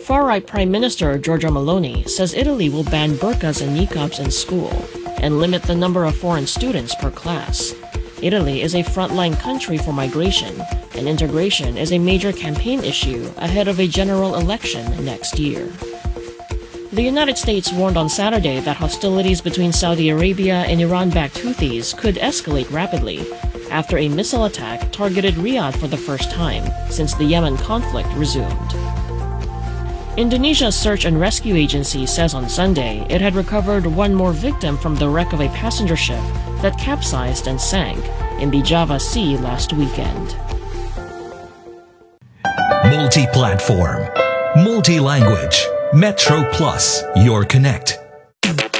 Far-right Prime Minister Giorgia Meloni says Italy will ban burqas and niqabs in school and limit the number of foreign students per class. Italy is a frontline country for migration, and integration is a major campaign issue ahead of a general election next year. The United States warned on Saturday that hostilities between Saudi Arabia and Iran-backed Houthis could escalate rapidly after a missile attack targeted Riyadh for the first time since the Yemen conflict resumed. Indonesia's search and rescue agency says on Sunday it had recovered one more victim from the wreck of a passenger ship that capsized and sank in the Java Sea last weekend. Multi-platform, multi-language, Metro Plus, your connect.